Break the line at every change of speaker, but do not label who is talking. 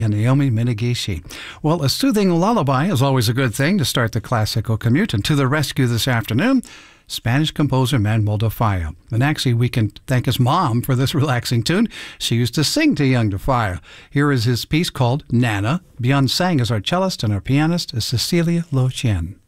and Naomi Minigishi. Well, a soothing lullaby is always a good thing to start the classical commute. And to the rescue this afternoon, Spanish composer Manuel de Falla. And actually, we can thank his mom for this relaxing tune. She used to sing to young de Falla. Here is his piece called Nana. Beyond sang as our cellist, and our pianist is Cecilia Lo Chien.